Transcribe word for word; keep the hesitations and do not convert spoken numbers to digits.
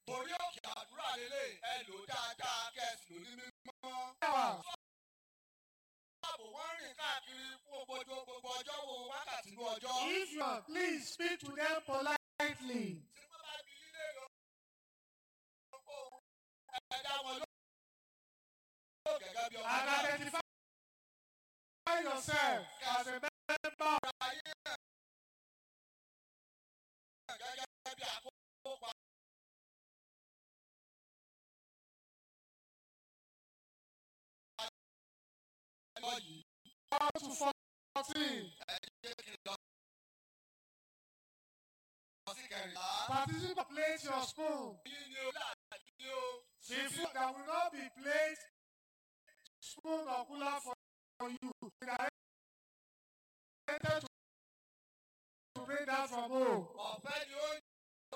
Orí òkè àdúrà lélẹ̀ ẹ lò dáadáa kẹ́sì ló ní mímọ́. Ààbò wọ́n rìn káàkiri fún gbogbo gbogbo ọjọ́ wo wákàtí ní ọjọ́. If you are, please speak to them politely. Tí wọ́n bá bí ilé lọ, ẹ̀dá wọn ló gẹ́gẹ́ bí ọmọ And náà. identify yourself as a member of Ayé gẹ́gẹ́ bí àkópa. Yìí. one to fourteen. Ẹ jẹ́ kí n lọ sí kẹrìnlá. Participate, place your spoon. Yín ni o láàyè o. The food that will not be placed, spoon or cooler for you. Directed to bring that from home. Ọ̀fẹ́ ni ó